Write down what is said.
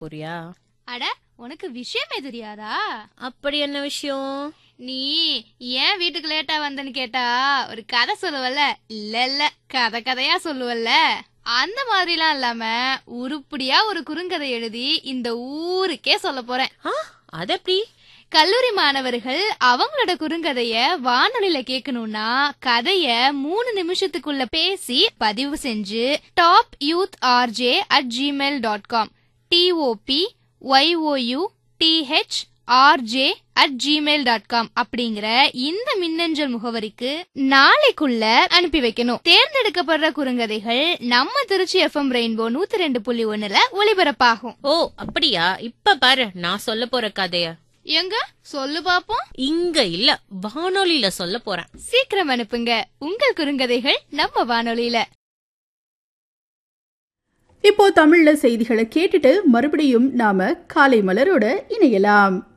போறியா? அட, உனக்கு விஷயமே தெரியாதா? அப்படி என்ன விஷயம்? நீ ஏன் வீட்டுக்கு லேட்டா வந்தன்னு கேட்டா ஒரு கதை சொல்லுவல்ல? இல்ல கதையா சொல்லுவல்ல? அந்த மாதிரிலாம் இல்லாம உருப்படியா ஒரு குறுங்கதை எழுதி இந்த ஊருக்கே சொல்ல போறேன். அது எப்படி? கல்லூரி மாணவர்கள் அவங்களோட குறுங்கதைய வானொலியில கேட்கணும்னா கதைய 3 நிமிஷத்துக்குள்ள பேசி பதிவு செஞ்சு topyouthrj@gmail.com topyouthrj@gmail.com அப்படிங்கிற இந்த மின்னஞ்சல் முகவரிக்கு நாளைக்குள்ள அனுப்பி வைக்கணும். தேர்ந்தெடுக்கப்படுற குறுங்கதைகள் நம்ம திருச்சி எஃப்எம் ரெயின்போ 102.1 ஒளிபரப்பாகும். ஓ அப்படியா? இப்ப பாரு நான் சொல்ல போற கதைய. எங்க சொல்லு பாப்போம். இங்க இல்ல, வானொலியில சொல்ல போறேன். சீக்கிரம் அனுப்புங்க உங்கள் குறுங்கதைகள் நம்ம வானொலியில. இப்போ தமிழ்ல செய்திகளை கேட்டுட்டு மறுபடியும் நாம காலை மலரோட இணையலாம்.